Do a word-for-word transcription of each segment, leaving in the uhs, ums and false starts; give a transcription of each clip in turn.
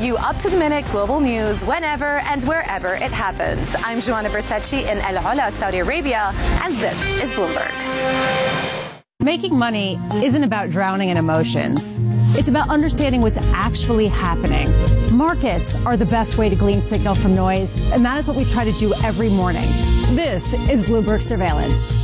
you up-to-the-minute global news whenever and wherever it happens. I'm Joanna Bersecci in El Ola, Saudi Arabia, and this is Bloomberg. Making money isn't about drowning in emotions. It's about understanding what's actually happening. Markets are the best way to glean signal from noise, and that is what we try to do every morning. This is Bloomberg Surveillance.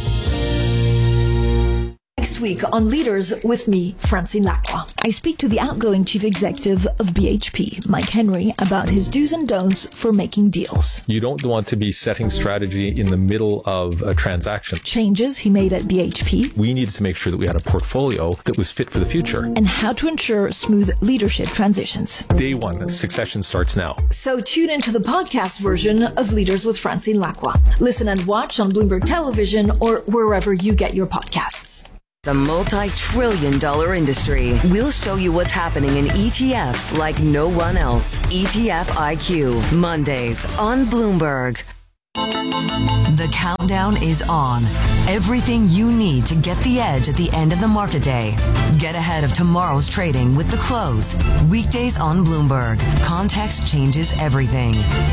Next week on Leaders with me, Francine Lacqua. I speak to the outgoing chief executive of B H P, Mike Henry, about his do's and don'ts for making deals. You don't want to be setting strategy in the middle of a transaction. Changes he made at B H P. We needed to make sure that we had a portfolio that was fit for the future. And how to ensure smooth leadership transitions. Day one, succession starts now. So tune into the podcast version of Leaders with Francine Lacqua. Listen and watch on Bloomberg Television or wherever you get your podcasts. The multi-trillion dollar industry. We'll show you what's happening in E T Fs like no one else. E T F I Q, Mondays on Bloomberg. The countdown is on. Everything you need to get the edge at the end of the market day. Get ahead of tomorrow's trading with The Close. Weekdays on Bloomberg. Context changes everything.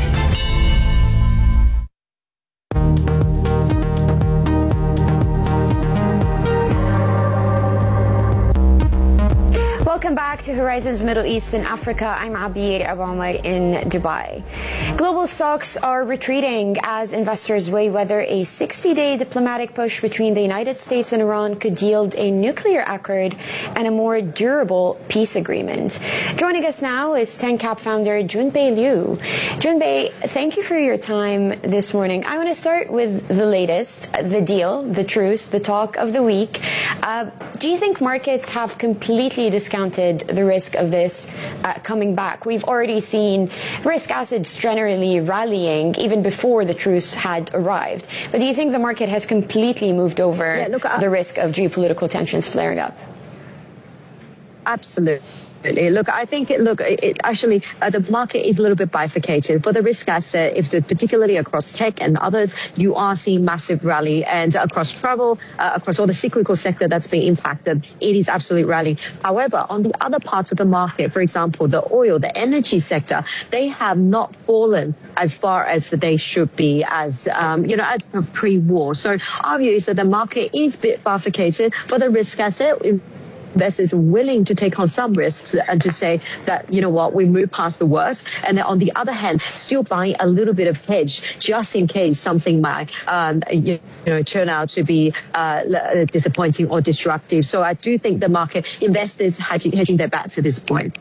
Welcome back to Horizons Middle East and Africa. I'm Abir Abamar in Dubai. Global stocks are retreating as investors weigh whether a sixty-day diplomatic push between the United States and Iran could yield a nuclear accord and a more durable peace agreement. Joining us now is TenCap founder Junpei Liu. Junpei, thank you for your time this morning. I want to start with the latest, the deal, the truce, the talk of the week. Uh, do you think markets have completely discounted the risk of this uh, coming back? We've already seen risk assets generally rallying even before the truce had arrived. But do you think the market has completely moved over yeah, look, uh, the risk of geopolitical tensions flaring up? Absolutely. Look, I think, it, look, it actually, uh, the market is a little bit bifurcated. For the risk asset, if the, particularly across tech and others, you are seeing massive rally. And across travel, uh, across all the cyclical sector that's being impacted, it is absolute rally. However, on the other parts of the market, for example, the oil, the energy sector, they have not fallen as far as they should be as, um, you know, as pre-war. So our view is that the market is a bit bifurcated. For the risk asset, investors willing to take on some risks and to say that, you know what, we move past the worst. And then on the other hand, still buying a little bit of hedge just in case something might, um, you know, turn out to be uh, disappointing or disruptive. So I do think the market investors hedging, hedging their bets at this point.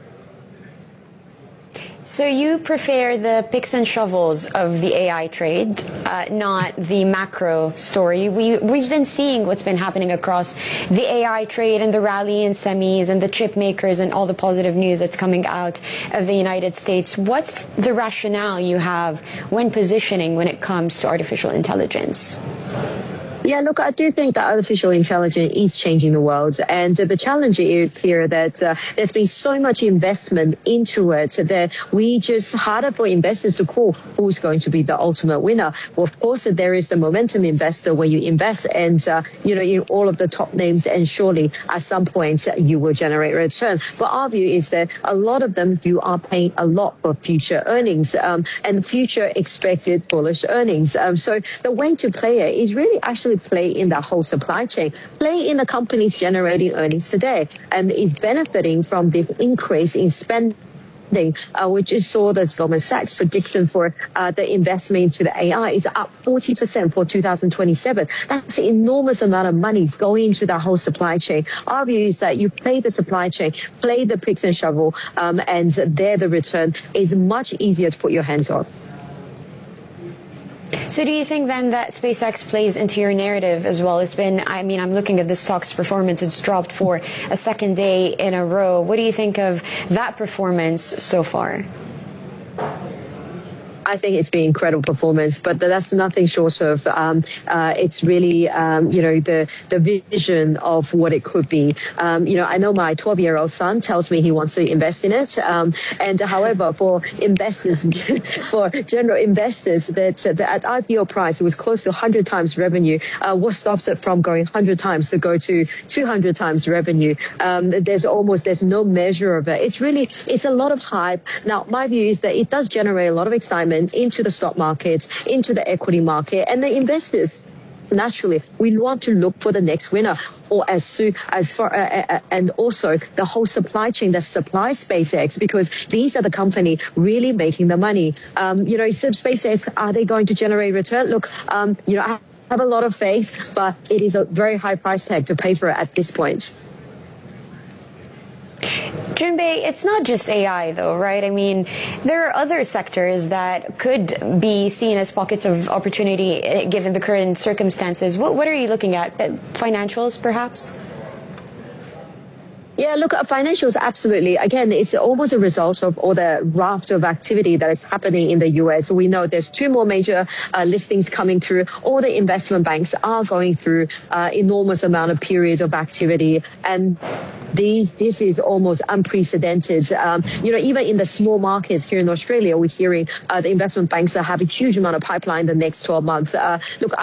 So you prefer the picks and shovels of the A I trade, uh, not the macro story. We, we've been seeing what's been happening across the A I trade and the rally in semis and the chip makers and all the positive news that's coming out of the United States. What's the rationale you have when positioning when it comes to artificial intelligence? Yeah, look, I do think that artificial intelligence is changing the world. And uh, the challenge is here that uh, there's been so much investment into it that we just harder for investors to call who's going to be the ultimate winner. Well, of course, there is the momentum investor where you invest and, uh, you know, in all of the top names, and surely at some point you will generate return. But our view is that a lot of them, you are paying a lot for future earnings um, and future expected bullish earnings. Um, so the way to play it is really actually play in the whole supply chain, play in the companies generating earnings today, and is benefiting from the increase in spending. Uh, which is saw the Goldman Sachs prediction for uh, the investment into the A I is up forty percent for two thousand twenty-seven. That's an enormous amount of money going into the whole supply chain. Our view is that you play the supply chain, play the picks and shovel, um, and there the return is much easier to put your hands on. So do you think then that SpaceX plays into your narrative as well? It's been, I mean, I'm looking at the stock's performance. It's dropped for a second day in a row. What do you think of that performance so far? I think it's been incredible performance, but that's nothing short of, um, uh, it's really, um, you know, the, the vision of what it could be. Um, you know, I know my twelve year old son tells me he wants to invest in it. Um, and however, for investors, for general investors, that uh, the at I P O price was close to one hundred times revenue. Uh, what stops it from going one hundred times to go to two hundred times revenue? Um, there's almost, there's no measure of it. It's really, it's a lot of hype. Now, my view is that it does generate a lot of excitement into the stock market, into the equity market, and the investors. Naturally, we want to look for the next winner, or as soon as far, uh, uh, and also the whole supply chain that supplies SpaceX, because these are the company really making the money. Um, you know, SpaceX, are they going to generate return? Look, um, you know, I have a lot of faith, but it is a very high price tag to pay for it at this point. Junbei, it's not just A I though, right? I mean, there are other sectors that could be seen as pockets of opportunity given the current circumstances. What, what are you looking at? Financials, perhaps? Yeah, look, financials, absolutely. Again, it's almost a result of all the raft of activity that is happening in the U S. We know there's two more major uh, listings coming through. All the investment banks are going through uh, enormous amount of period of activity, and These, this is almost unprecedented. Um, you know, even in the small markets here in Australia, we're hearing uh, the investment banks have a huge amount of pipeline the next twelve months. Uh, look,